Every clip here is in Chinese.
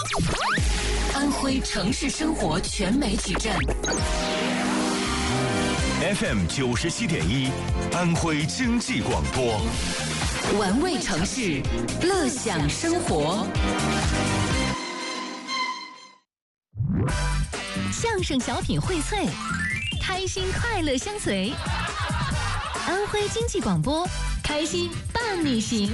安徽城市生活全媒体站 FM 97.1，安徽经济广播， 玩味城市，乐享生活。 相声小品荟萃，开心快乐相随。安徽经济广播，开心伴你行。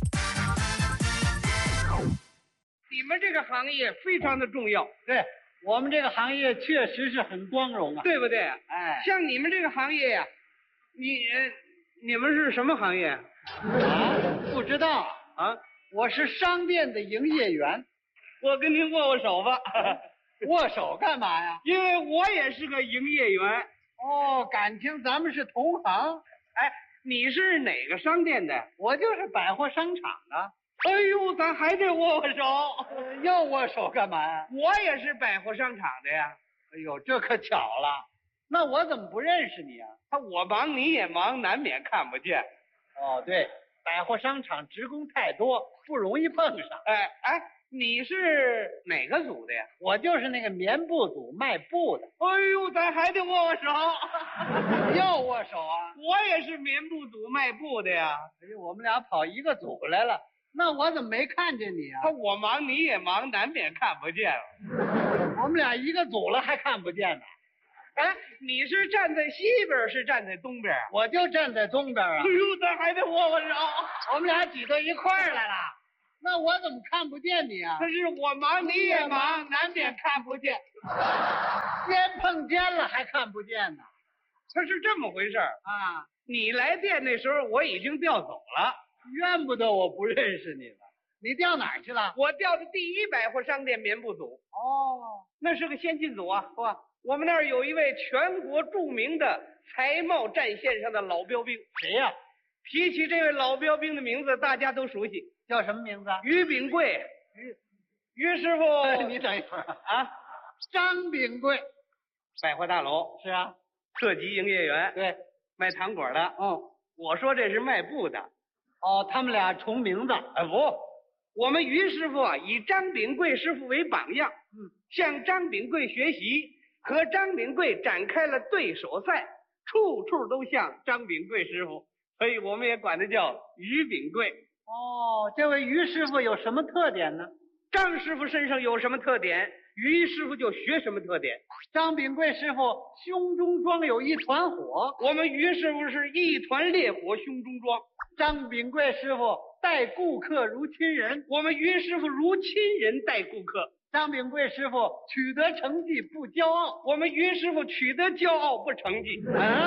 你们这个行业非常的重要， 对，我们这个行业确实是很光荣啊， 对不对？ 哎， 像你们这个行业呀，你们是什么行业啊？ 不知道啊？ 我是商店的营业员。 我跟您握握手吧。 握手干嘛呀？ 因为我也是个营业员。 哦，感情咱们是同行。 哎，你是哪个商店的？ 我就是百货商场的。 哎呦，咱还得握握手。 要握手干嘛呀？ 我也是百货商场的呀。 哎呦，这可巧了。那我怎么不认识你啊？ 我忙你也忙，难免看不见。 哦，对，百货商场职工太多，不容易碰上。 哎，你是哪个组的呀？ 我就是那个棉布组卖布的。 哎呦，咱还得握握手。 要握手啊？ 我也是棉布组卖布的呀。 哎呦，我们俩跑一个组来了。那我怎么没看见你啊？ 我忙你也忙，难免看不见了。 我们俩一个组了还看不见呢。 哎，你是站在西边，是站在东边啊？ 我就站在东边啊。 哎呦，咱还得握握手。 我们俩挤到一块儿来了。那我怎么看不见你啊？ 可是我忙你也忙，难免看不见。 肩碰肩了还看不见呢。 它是这么回事啊。 你来店那时候我已经调走了。 怨不得我不认识你了。你调哪儿去了？ 我调的第一百货商店棉布组。 哦， 那是个先进组啊。哇，我们那儿有一位全国著名的才貌战线上的老标兵。 谁呀？ 提起这位老标兵的名字，大家都熟悉。 叫什么名字？ 于炳贵。于师傅。 你等一会儿啊。 张炳贵， 百货大楼。 是啊。 特级营业员。 对， 卖糖果的。我说这是卖布的。 哦，他们俩重名字。 不，我们于师傅啊，以张炳贵师傅为榜样，向张炳贵学习，和张炳贵展开了对手赛，处处都像张炳贵师傅，所以我们也管他叫于炳贵。 哦，这位于师傅有什么特点呢？ 张师傅身上有什么特点，于师傅就学什么特点。 张炳贵师傅胸中装有一团火， 我们于师傅是一团烈火胸中装。 张炳贵师傅待顾客如亲人， 我们于师傅如亲人待顾客。 张炳贵师傅取得成绩不骄傲， 我们于师傅取得骄傲不成绩。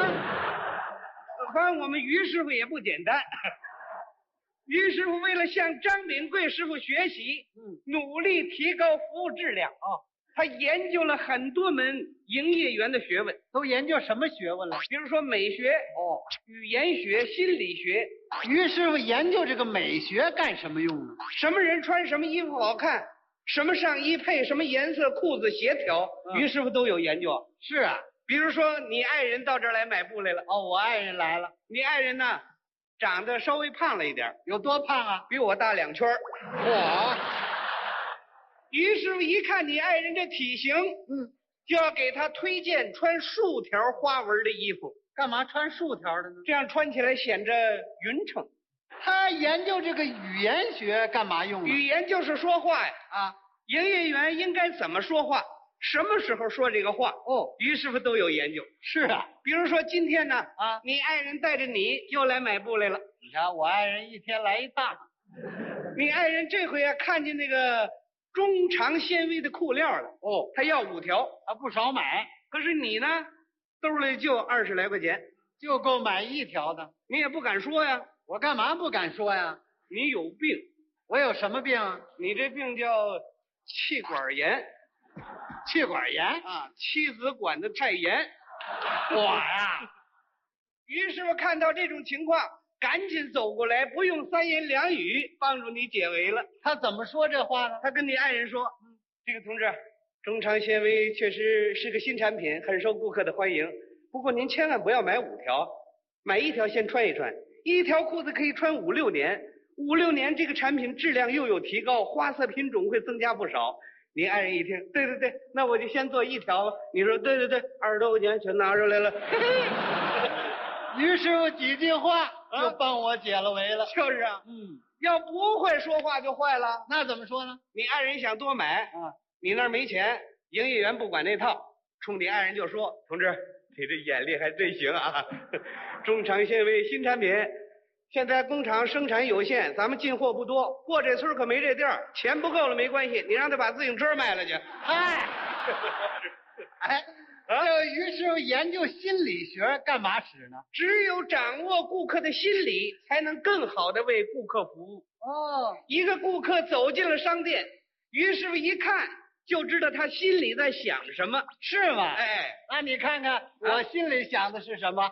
反正我们于师傅也不简单。于师傅为了向张炳贵师傅学习，努力提高服务质量。他研究了很多门营业员的学问。 都研究什么学问了？ 比如说美学、语言学、心理学。 于师傅研究这个美学干什么用呢？ 什么人穿什么衣服好看，什么上衣配什么颜色裤子协调，于师傅都有研究。 是啊。 比如说你爱人到这儿来买布来了。 我爱人来了。 你爱人呢，长得稍微胖了一点。 有多胖啊？ 比我大2圈。于师傅一看你爱人这体型，就要给他推荐穿竖条花纹的衣服。 干嘛穿竖条的呢？ 这样穿起来显着匀称。 他研究这个语言学干嘛用啊？ 语言就是说话呀。营业员应该怎么说话，什么时候说这个话，于师傅都有研究。 是啊。 比如说今天呢，你爱人带着你又来买布来了。 你看我爱人一天来一趟。 你爱人这回看见那个中长纤维的裤料了。他要5条， 不少买。 可是你呢，兜里就20来块钱， 就够买1条的。 你也不敢说呀。 我干嘛不敢说呀？ 你有病。 我有什么病啊？ 你这病叫气管炎。 气管炎妻子管得太严。 我呀。 于师傅看到这种情况，赶紧走过来，不用3言2语帮助你解围了。 他怎么说这话呢？ 他跟你爱人说，这个同志，中长纤维确实是个新产品，很受顾客的欢迎。不过您千万不要买5条，买1条先穿一穿，1条裤子可以穿5、6年，5、6年这个产品质量又有提高，花色品种会增加不少。 你爱人一听，对对对，那我就先做一条吧。你说对对对，20多块钱全拿出来了。 于师傅几句话就帮我解了围了。 就是啊，要不会说话就坏了。 那怎么说呢？ 你爱人想多买你那儿没钱，营业员不管那套，冲你爱人就说：“同志，你这眼力还真行啊！中长纤维新产品，现在工厂生产有限，咱们进货不多，过这村可没这店儿，钱不够了没关系，你让他把自行车卖了去。” 嗨，哎，这于师傅研究心理学干嘛使呢？ 只有掌握顾客的心理，才能更好的为顾客服务。 哦， 一个顾客走进了商店，于师傅一看就知道他心里在想什么， 是吗？ 哎， 那你看看我心里想的是什么？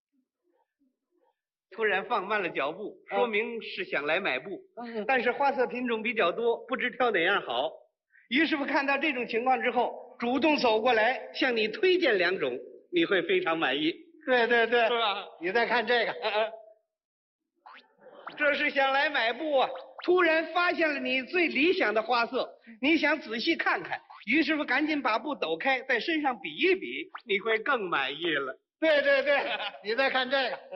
突然放慢了脚步，说明是想来买布。但是花色品种比较多，不知挑哪样好。于师傅看到这种情况之后，主动走过来向你推荐2种，你会非常满意。 对对对， 是吧？ 你再看这个， 这是想来买布啊！突然发现了你最理想的花色，你想仔细看看，于师傅赶紧把布抖开，在身上比一比，你会更满意了。 对对对，你再看这个，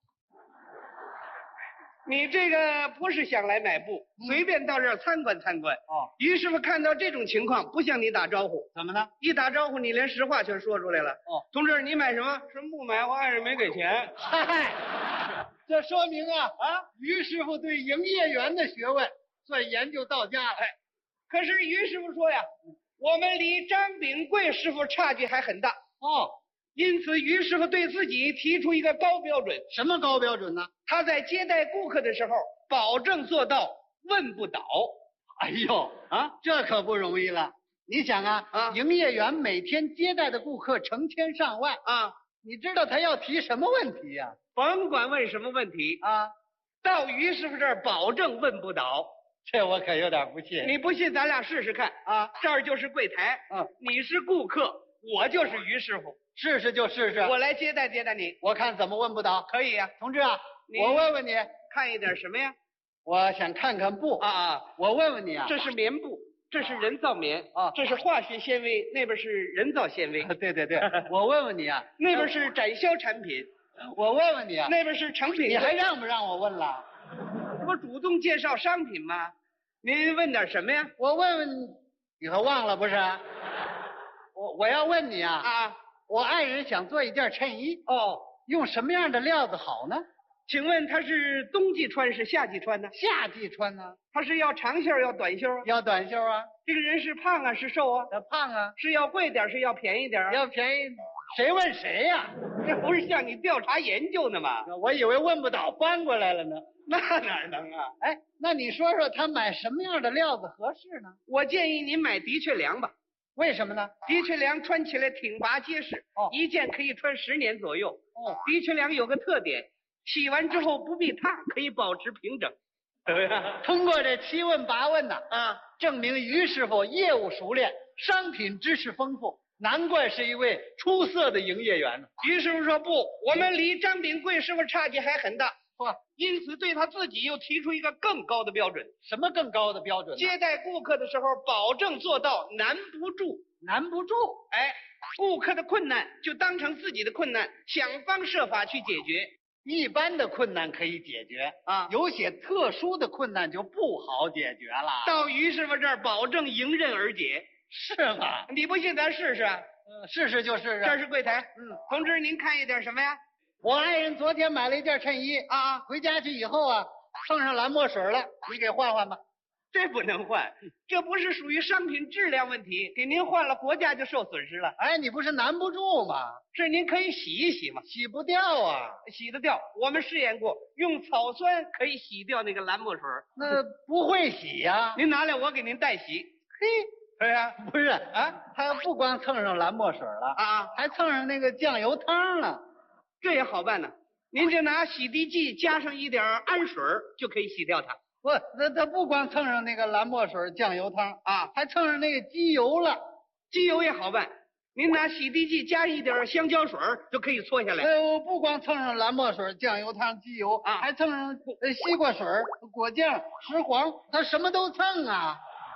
你这个不是想来买布，随便到这儿参观参观。于师傅看到这种情况，不向你打招呼， 怎么呢？ 一打招呼，你连实话全说出来了。同志，你买什么？什么不买？我爱人没给钱。 嗨，这说明于师傅对营业员的学问算研究到家了。 可是于师傅说呀，我们离张炳贵师傅差距还很大。因此于师傅对自己提出一个高标准。 什么高标准呢？ 他在接待顾客的时候，保证做到问不倒。 哎呦这可不容易了。你想营业员每天接待的顾客成千上万你知道他要提什么问题呀？ 甭管问什么问题到于师傅这儿保证问不倒。 这我可有点不信。 你不信，咱俩试试看这儿就是柜台你是顾客，我就是于师傅。 试试就试试， 我来接待接待你， 我看怎么问不倒。 可以呀， 同志我问问你， 看一点什么呀？ 我想看看布我问问你这是棉布，这是人造棉这是化学纤维，那边是人造纤维。 对对对，我问问你那边是展销产品。 我问问你那边是成品。 你还让不让我问了？ 我主动介绍商品吗？您问点什么呀？ 我问问你可忘了不是？我要问你我爱人想做一件衬衣用什么样的料子好呢？ 请问他是冬季穿是夏季穿呢？ 夏季穿呢。 他是要长袖要短袖？ 要短袖这个人是胖是瘦胖是要贵点是要便宜点？ 要便宜。谁问谁呀？ 这不是向你调查研究呢吗？ 我以为问不倒翻过来了呢。 那哪能那你说说他买什么样的料子合适呢？ 我建议您买的确良吧。 为什么呢？ 的确良穿起来挺拔结实一件可以穿10年左右的确良有个特点，洗完之后不必烫，可以保持平整。 通过这7问8问证明于师傅业务熟练，商品知识丰富，难怪是一位出色的营业员呢。 于师傅说不，我们离张炳贵师傅差距还很大因此对他自己又提出一个更高的标准。 什么更高的标准呢？ 接待顾客的时候保证做到难不住。 难不住？ 顾客的困难就当成自己的困难，想方设法去解决。 一般的困难可以解决有些特殊的困难就不好解决了。 到于师傅这儿保证迎刃而解。 是吗？ 你不信咱试试试试就试试。 这是柜台同志您看一点什么呀？ 我爱人昨天买了一件衬衣回家去以后碰上蓝墨水了，你给换换吧。 这不能换，这不是属于商品质量问题，给您换了国家就受损失了。 你不是难不住吗？ 是您可以洗一洗嘛。 洗不掉洗得掉，我们试验过，用草酸可以洗掉那个蓝墨水。 那不会洗呀您拿来我给您代洗。 不是他不光蹭上蓝墨水了还蹭上那个酱油汤了。 这也好办呢，您就拿洗涤剂加上一点氨水就可以洗掉它。 不，他不光蹭上那个蓝墨水酱油汤还蹭上那个机油了。 机油也好办，您拿洗涤剂加一点香蕉水就可以搓下来。 我不光蹭上蓝墨水酱油汤机油还蹭上西瓜水果酱石黄，他什么都蹭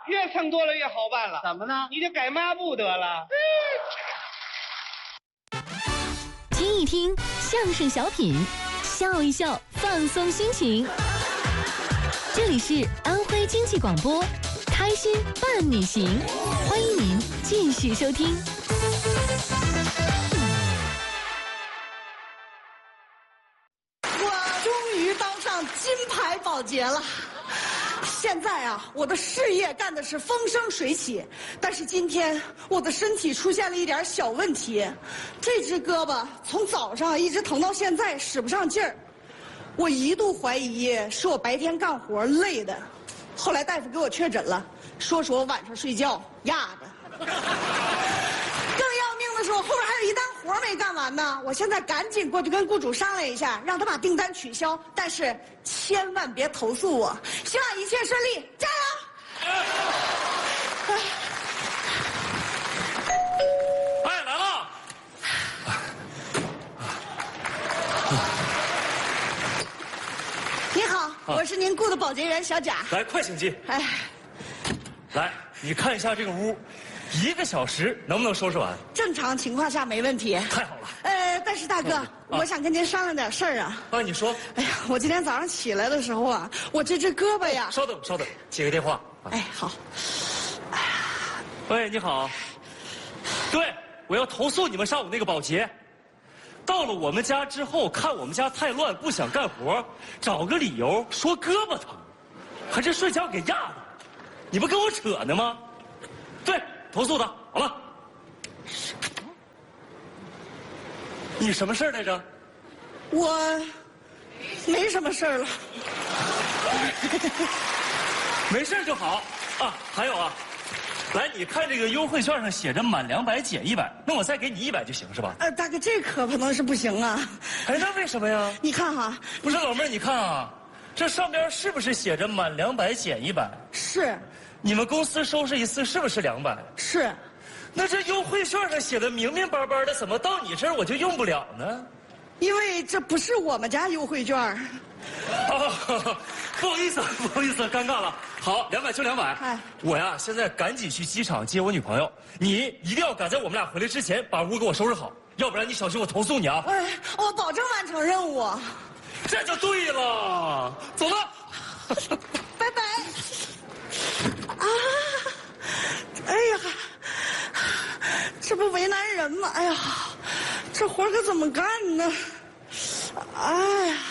越蹭多了越好办了。 怎么呢？ 你就改抹布得了。 听一听相声小品，笑一笑，放松心情。这里是安徽经济广播，开心伴你行，欢迎您继续收听。 我终于当上金牌保洁了。现在啊，我的事业干的是风生水起，但是今天我的身体出现了一点小问题，这只胳膊从早上一直疼到现在，使不上劲儿。我一度怀疑是我白天干活累的，后来大夫给我确诊了，说是我晚上睡觉压的。更要命的是，我后边还有一单活没干完呢。我现在赶紧过去跟雇主商量一下，让他把订单取消，但是千万别投诉我。希望一切顺利，加油！ 哎，来了！ 你好，我是您雇的保洁员小贾。 来，快请进。 哎， 来，你看一下这个屋，1个小时能不能收拾完？ 正常情况下没问题。 太好了。 但是大哥，我想跟您商量点事儿啊。 啊，你说。 哎呀，我今天早上起来的时候啊，我这只胳膊呀…… 稍等，稍等，接个电话。 哎，好。 喂，你好。对，我要投诉你们上午那个保洁。到了我们家之后，看我们家太乱，不想干活，找个理由说胳膊疼，还是睡觉给压的。你不跟我扯呢吗？对，投诉他。好了。你什么事儿来着？ 我没什么事儿了。 没事就好啊。还有啊，来，你看这个优惠券上写着满200减100，那我再给你100就行是吧？ 大哥，这可不能是不行啊。 哎，那为什么呀？ 你看哈， 不是老妹儿，你看啊，这上边是不是写着满200减100？ 是。 你们公司收拾一次是不是200？ 是。 那这优惠券上写的明明白白的，怎么到你这儿我就用不了呢？ 因为这不是我们家优惠券。 哦，不好意思，不好意思，尴尬了。好，200就200。 哎， 我呀，现在赶紧去机场接我女朋友，你一定要赶在我们俩回来之前把屋给我收拾好，要不然你小心我投诉你啊！ 哎，我保证完成任务。 这就对了，走了， 拜拜。啊，哎呀，这不为难人吗？哎呀，这活可怎么干呢？哎呀。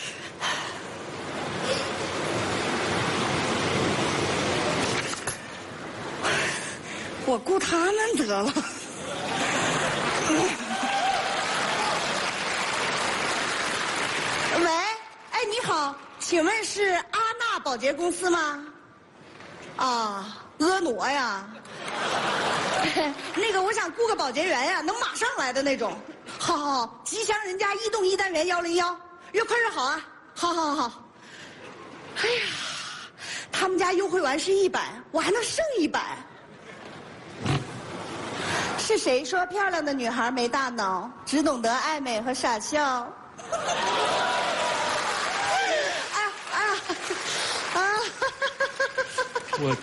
我雇他们得了。喂，哎，你好，请问是阿娜保洁公司吗？啊，婀娜呀。那个，我想雇个保洁员呀，能马上来的那种。好好好，吉祥人家移动1单元101，越快越好啊！好好好。哎呀，他们家优惠完是100，我还能剩100。是谁说漂亮的女孩没大脑，只懂得爱美和傻笑？ 我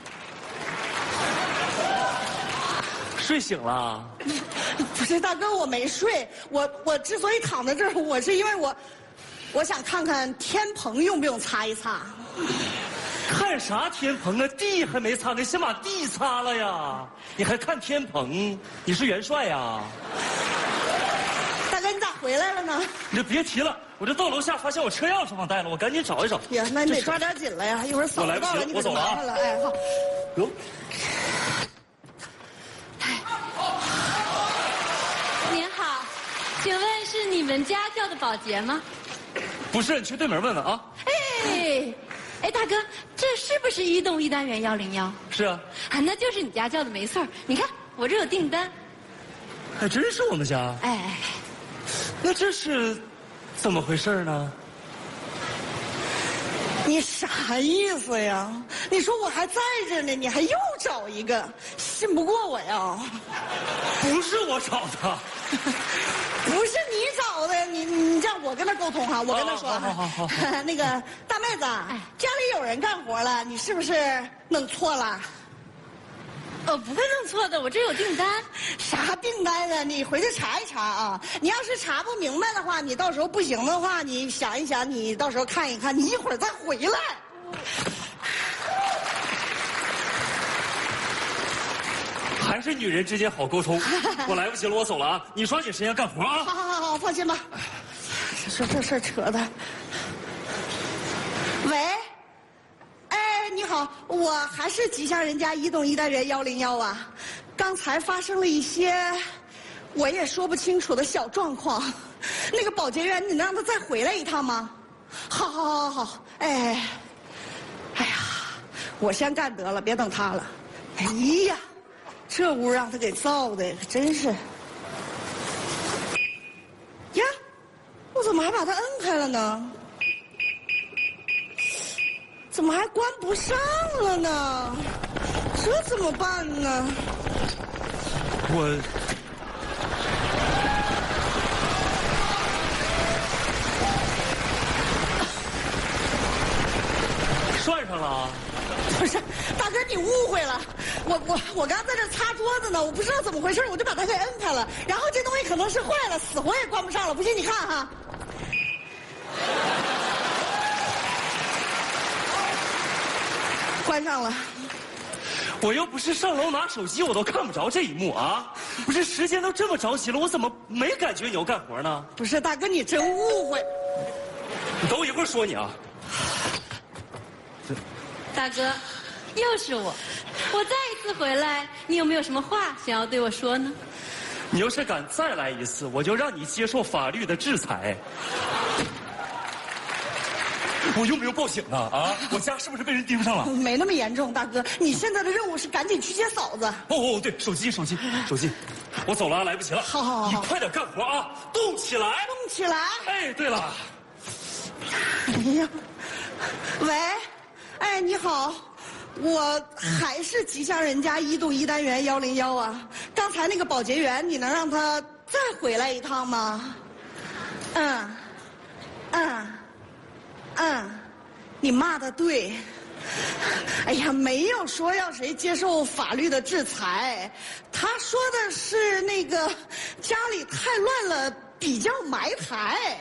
睡醒了。 不是大哥，我没睡。我之所以躺在这儿，我是因为我想看看天棚用不用擦一擦。 看啥天棚啊？地还没擦呢，先把地擦了呀！你还看天棚？你是元帅呀？ 大哥，你咋回来了呢？ 你就别提了，我这到楼下发现我车钥匙忘带了，我赶紧找一找。 呀，那你得抓点紧了呀，一会儿嫂子到了你可就麻烦了。哎，好。 哟。 您好，请问是你们家叫的保洁吗？ 不是，你去对门问问啊。 哎，大哥，这是不是移动1单元101？ 是啊。 啊，那就是你家叫的没错。你看，我这有订单。 还真是我们家。 哎， 那这是怎么回事呢？ 你啥意思呀？你说我还在这呢，你还又找一个，信不过我呀？ 不是我找的， 不是你找的，你让我跟他沟通哈，我跟他说。 好。 那个大妹子，家里有人干活了，你是不是弄错了？ 不会弄错的，我这有订单。 啥订单啊？你回去查一查啊！你要是查不明白的话，你到时候不行的话，你想一想，你到时候看一看，你一会儿再回来。 还是女人之间好沟通。我来不及了，我走了啊！你抓紧时间干活啊！ 好，放心吧。说这事儿扯的。喂。你好，我还是吉祥人家移动1单元101啊。刚才发生了一些我也说不清楚的小状况，那个保洁员，你能让他再回来一趟吗？好。哎呀，我先干得了，别等他了。哎呀，这屋让他给造的，可真是。呀，我怎么还把它摁开了呢？怎么还关不上了呢？这怎么办呢？ 涮上了。 不是，大哥你误会了，我刚在这擦桌子呢，我不知道怎么回事，我就把它给摁开了，然后这东西可能是坏了，死活也关不上了，不信你看哈。关上了。 我又不是上楼拿手机，我都看不着这一幕啊！不是时间都这么着急了，我怎么没感觉你要干活呢？ 不是大哥，你真误会。 你等我一会儿说你啊。 大哥，又是我再一次回来，你有没有什么话想要对我说呢？ 你要是敢再来一次，我就让你接受法律的制裁。我用不用报警啊？啊，我家是不是被人盯上了？ 没那么严重，大哥，你现在的任务是赶紧去接嫂子。 哦，对，手机，我走了，来不及了。 好， 你快点干活啊，动起来， 动起来。 哎，对了， 哎呀，喂，哎，你好，我还是吉祥人家移动1单元101啊。刚才那个保洁员，你能让他再回来一趟吗？你骂的对。哎呀，没有说要谁接受法律的制裁，他说的是那个家里太乱了，比较埋汰。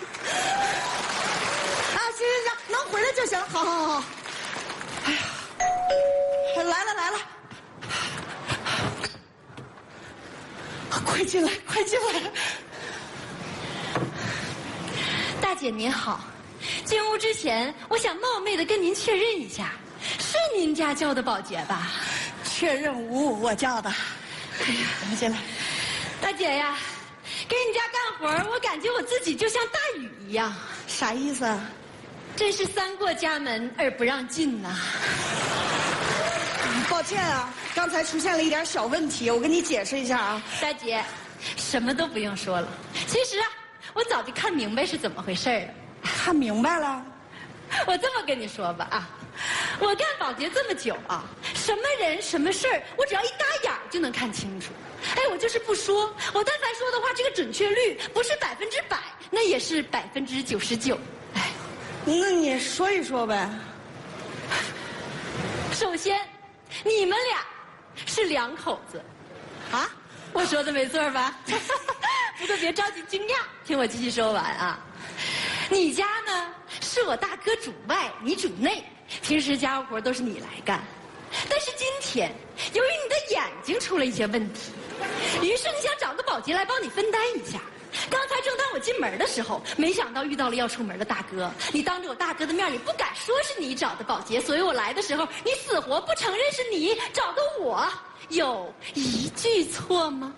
啊，行，能回来就行。好。哎呀，来了，快进来。 大姐您好，进屋之前，我想冒昧的跟您确认一下，是您家叫的保洁吧？ 确认无我叫的。哎呀，进来。 大姐呀，给你家干活，我感觉我自己就像大禹一样。 啥意思啊？ 真是三过家门而不让进呐。 抱歉啊，刚才出现了一点小问题，我跟你解释一下啊。 大姐，什么都不用说了。其实啊，我早就看明白是怎么回事了。 看明白了？ 我这么跟你说吧啊，我干保洁这么久啊，什么人什么事儿，我只要一搭眼就能看清楚。哎，我就是不说，我但凡说的话，这个准确率不是100%，那也是99%。哎， 那你说一说呗。 首先，你们俩是两口子，啊，我说的没错吧？不过别着急惊讶，听我继续说完啊。你家呢是我大哥主外，你主内，平时家务活都是你来干。但是今天，由于你的眼睛出了一些问题，于是你想找个保洁来帮你分担一下。刚才正当我进门的时候，没想到遇到了要出门的大哥。你当着我大哥的面也不敢说是你找的保洁，所以我来的时候，你死活不承认是你找的我，有一句错吗？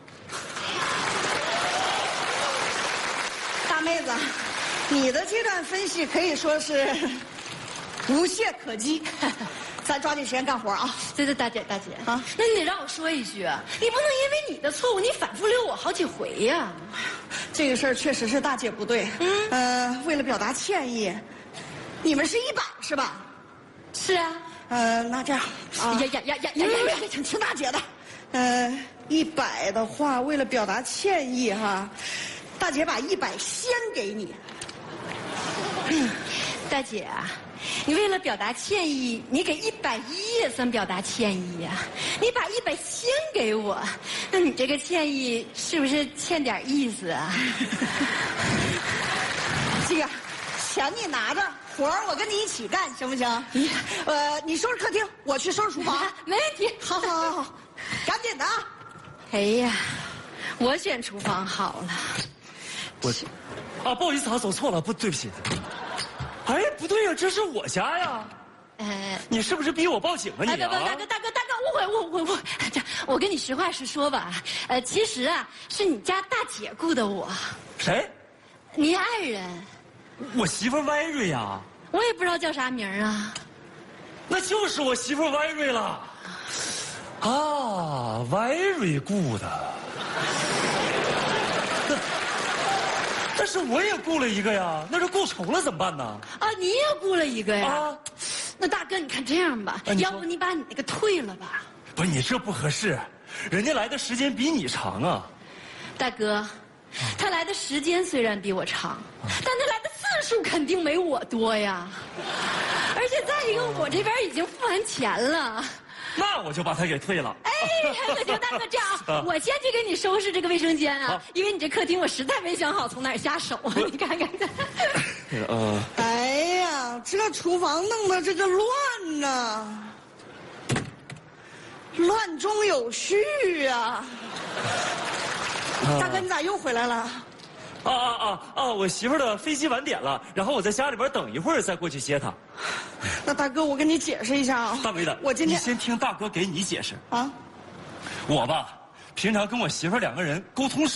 大妹子，你的这段分析可以说是无懈可击。咱抓紧时间干活啊！ 对，大姐啊，那你得让我说一句啊，你不能因为你的错误，你反复溜我好几回呀。 这个事儿确实是大姐不对。为了表达歉意，你们是100是吧？ 是啊。 那这样啊， 呀， 听大姐的。100 100的话，为了表达歉意哈，大姐把100先给你。 大姐啊，你为了表达歉意，你给110也算表达歉意呀。你把100先给我，那你这个歉意是不是欠点意思啊？ 这个钱你拿着，活儿我跟你一起干，行不行？你收拾客厅，我去收拾厨房。 没问题。 好，赶紧的啊！ 哎呀，我选厨房好了。 不好意思啊，走错了，对不起。哎，不对呀，这是我家呀。你是不是逼我报警啊你啊？ 大哥，误会。我跟你实话实说吧，其实啊，是你家大姐雇的我。 谁？ 你爱人。 我媳妇歪瑞呀。 我也不知道叫啥名啊。 那就是我媳妇歪瑞了。啊，歪瑞雇的。但是我也雇了一个呀，那这雇重了怎么办呢？ 啊，你也雇了一个呀？那大哥，你看这样吧，要不你把你那个退了吧？ 不是你这不合适，人家来的时间比你长啊。 大哥，他来的时间虽然比我长，但他来的次数肯定没我多呀。而且再一个，我这边已经付完钱了。 那我就把他给退了。 哎，可行，大哥，这样啊，我先去给你收拾这个卫生间啊，因为你这客厅我实在没想好从哪儿下手啊，你看看。 哎呀，这厨房弄得这个乱呐，乱中有序啊。大哥，你咋又回来了？ 我媳妇的飞机晚点了，然后我在家里边等一会儿再过去接她。 那大哥，我跟你解释一下啊。 大梅的， 我今天你先听大哥给你解释啊。 我吧，平常跟我媳妇2个人沟通